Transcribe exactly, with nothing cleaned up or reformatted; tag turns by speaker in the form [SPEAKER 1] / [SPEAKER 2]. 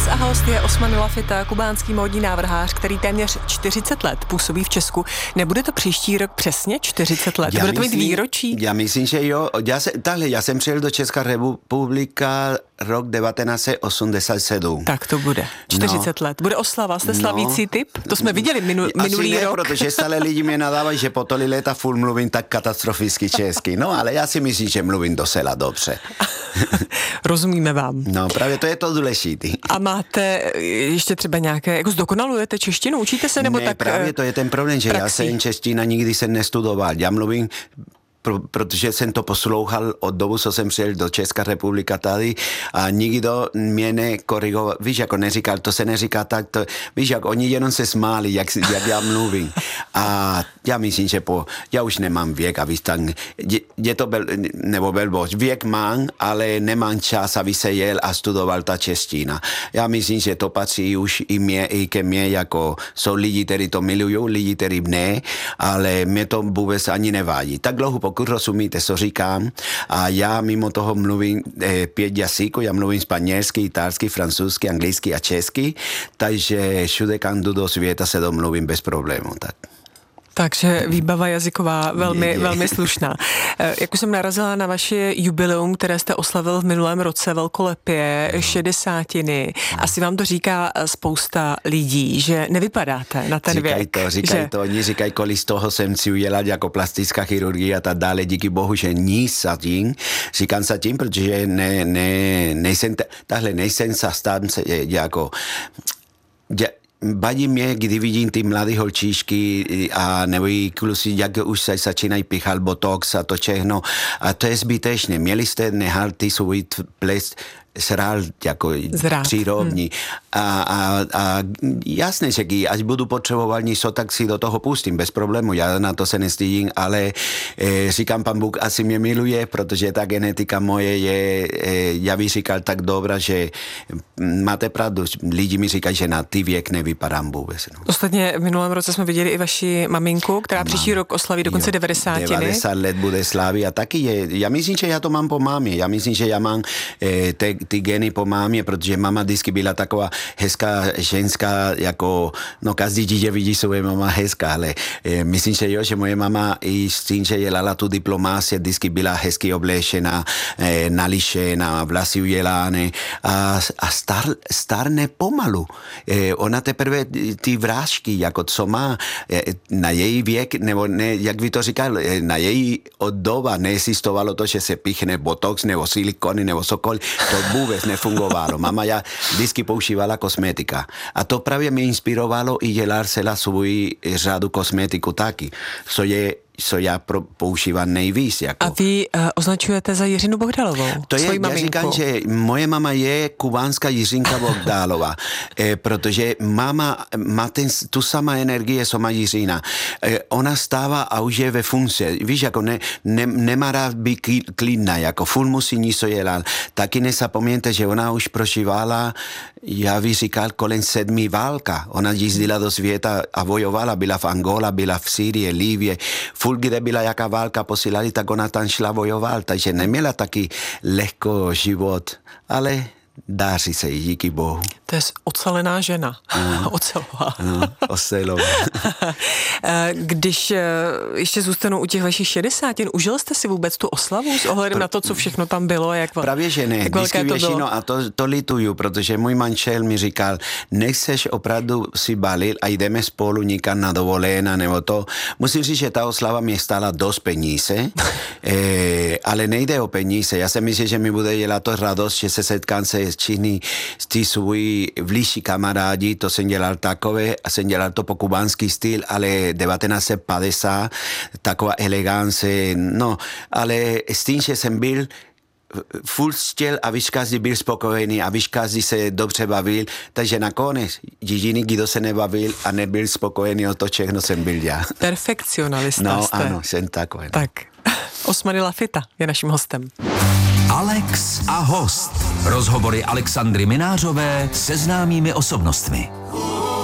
[SPEAKER 1] a host je Osman Lafita, kubánský módní návrhář, který téměř čtyřicet let působí v Česku. Nebude to příští rok přesně čtyřicet let? Já Bude to mít výročí?
[SPEAKER 2] Já myslím, že jo. Já, se, tahle, já jsem přijel do Česká republika rok devatenáct set osmdesát sedm.
[SPEAKER 1] Tak to bude. čtyřicet no. let. Bude oslava. Jste slavící no. typ? To jsme viděli minu, minulý
[SPEAKER 2] ne,
[SPEAKER 1] rok.
[SPEAKER 2] protože stále lidi mě nadávají, že po tolik leta furt mluvím tak katastroficky česky. No, ale já si myslím, že mluvím docela dobře.
[SPEAKER 1] Rozumíme vám.
[SPEAKER 2] No, právě to je to důležité.
[SPEAKER 1] A máte ještě třeba nějaké, jako zdokonalujete češtinu? Učíte se nebo
[SPEAKER 2] ne,
[SPEAKER 1] tak?
[SPEAKER 2] Právě to je ten problém, že praxi. Já jsem čeština nikdy jsem nestudoval. Já mluvím Pro, protože jsem to poslouchal od dobu, co jsem přijel do Česká republika tady a nikdo mě nekorigoval. Víš, jako neříkal, to se neříká tak, to, víš, jak oni jenom se smáli, jak, jak já mluvím. A já myslím, že po, já už nemám věk, aby tak, je, je to bel, nebo belbož, věk mám, ale nemám čas, aby se jel a studoval ta čeština. Já myslím, že to patří už i mě, i ke mně, jako jsou lidi, kteří to milují, lidi, kteří ne, ale mě to vůbec ani nevádí. Tak dlouho, pokud rozumíte, co říkám. A já mimo toho mluvím eh, pět jazyků, já mluvím španělsky, italsky, francouzsky, anglicky a česky, takže všude, kam jdu do světa, se domluvím bez problémů. Tak.
[SPEAKER 1] Takže výbava jazyková velmi,
[SPEAKER 2] je, je.
[SPEAKER 1] velmi slušná. Jak už jsem narazila na vaše jubileum, které jste oslavil v minulém roce velkolepě, no. šedesátiny. No. Asi vám to říká spousta lidí, že nevypadáte na ten
[SPEAKER 2] říkaj
[SPEAKER 1] věk.
[SPEAKER 2] To, říkají
[SPEAKER 1] že...
[SPEAKER 2] to, oni říkají, kolik z toho jsem si udělal jako plastická chirurgie a tak dále, díky bohu, že nic zatím. Říkám zatím, protože ne, ne, nejsem, tahle nejsem zastánce jako... Ja, Vadí mě, kdy vidím ty mladé holčičky a nebo i kluci, jak už se začínají píchat botox a to všechno. A to je zbytečné. Měli jste nechat ty svůj ples srál jako přírodní. Hmm. A, a, a jasně, že až budu potřebovat něco, tak si do toho pustím, bez problému. Já na to se nestydím, ale e, říkám, pan Bůh asi mě miluje, protože ta genetika moje je, e, já bych říkal tak dobrá, že máte pravdu. Lidi mi říkají, že na ty věk nevypadám vůbec. No.
[SPEAKER 1] Ostatně v minulém roce jsme viděli i vaši maminku, která mám. Příští rok oslaví dokonce devadesátiny.
[SPEAKER 2] devadesát let bude slavit a taky je. Já myslím, že já to mám po mámě. Já myslím, že já mám e, te, ty geny po mámě, protože mama vždycky byla taková hezká ženská, jako, no každý dítě vidí svoje mama hezká, ale e, myslím, že jo, že moje mama i s tím, že dělala tu diplomáci, vždycky byla hezky oblečená, e, nališená, vlasy udělané a, a star, starne pomalu. E, ona teprve ty vrážky, jako co má e, na její věk, nebo ne, jak by to říkal, e, na její doba neexistovalo to, že se píchne botox, nebo silikony, nebo cokoliv, to vůbec nefungovalo. Mama já vždycky používala kosmetika. A to právě mě inspirovalo i dělat celá svůj řadu kosmetiku taky. Co je co já pro, používám nejvíc. Jako.
[SPEAKER 1] A vy uh, označujete za Jiřinu Bohdalovou,
[SPEAKER 2] to je,
[SPEAKER 1] svoji maminku.
[SPEAKER 2] Já říkám, že moje mama je kubánská Jiřinka Bohdalová, eh, protože mama má ten, tu sama energie, co má Jiřina. Eh, ona stává a už je ve funkci. Víš, jako ne, ne, nemá rád být klidná, jako furt musí něco dělat. Taky nezapomněte, že ona už prožívala, já bych říkal, kolem sedmi válka. Ona jezdila do světa a bojovala, byla v Angola, byla v Sýrii, Libě, furt, kde byla jaká válka posílali, tak ona tam šla bojoval, takže neměla taky lehko život, ale dáří se jí, díky bohu.
[SPEAKER 1] To je ocelená žena. No. Ocelová.
[SPEAKER 2] No, ocelová.
[SPEAKER 1] Když ještě zůstanu u těch vašich šedesátin, užil jste si vůbec tu oslavu s ohledem Pr- na to, co všechno tam bylo? Jak,
[SPEAKER 2] Právě, že ne.
[SPEAKER 1] Jak velké to
[SPEAKER 2] většinou,
[SPEAKER 1] bylo?
[SPEAKER 2] A to, to lituju, protože můj manžel mi říkal, nechceš opravdu si balit a jdeme spolu někam na dovolená nebo to. Musím říct, že ta oslava mě stála dost peníze, eh, ale nejde o peníze. Já si myslím, že mi bude dělat to radost, že se setkám se s Číny, s tí svůj blížší kamarádi, to jsem dělal takové, a jsem dělal to po kubánský styl, ale devatenáct set padesát, taková elegance, no, ale s tím, že jsem byl furt chtěl, aby každý byl spokojený, aby každý se dobře bavil, takže nakonec jediný, kdo se nebavil a nebyl spokojený, o to všechno jsem byl já.
[SPEAKER 1] Perfekcionalista
[SPEAKER 2] no,
[SPEAKER 1] jste.
[SPEAKER 2] ano, jsem takový.
[SPEAKER 1] Tak, Osman Lafita je naším hostem.
[SPEAKER 3] Alex a host. Rozhovory Alexandry Minářové se známými osobnostmi.